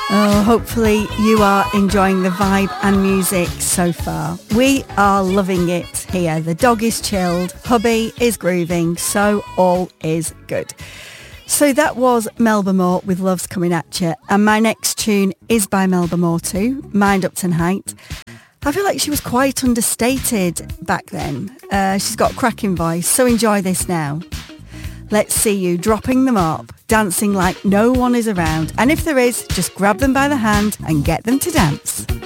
Oh, hopefully you are enjoying the vibe and music so far. We are loving it here. The dog is chilled, hubby is grooving, so all is good. So that was Melba Moore with Love's Coming At You, and my next tune is by Melba Moore too, Mind Upton Height. I feel like she was quite understated back then. She's got a cracking voice, so enjoy this now. Let's see you dropping them up, dancing like no one is around. And if there is, just grab them by the hand and get them to dance.